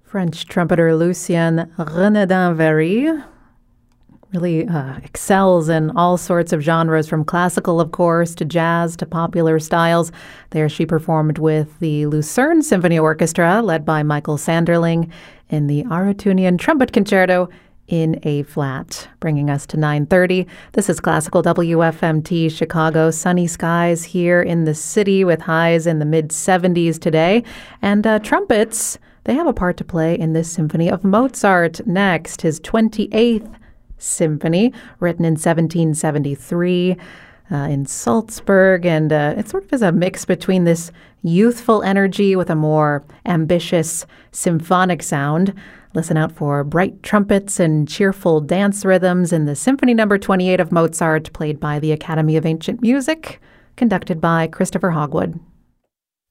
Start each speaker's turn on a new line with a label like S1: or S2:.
S1: French trumpeter Lucien Renardin-Very really excels in all sorts of genres, from classical, of course, to jazz, to popular styles. There she performed with the Lucerne Symphony Orchestra, led by Michael Sanderling, in the Arutunian Trumpet Concerto in A-flat, bringing us to 9:30. This is Classical WFMT Chicago. Sunny skies here in the city with highs in the mid-70s today. And trumpets, they have a part to play in this symphony of Mozart next, his 28th symphony, written in 1773 in Salzburg. And it sort of is a mix between this youthful energy with a more ambitious symphonic sound. Listen out for bright trumpets and cheerful dance rhythms in the Symphony No. 28 of Mozart, played by the Academy of Ancient Music, conducted by Christopher Hogwood.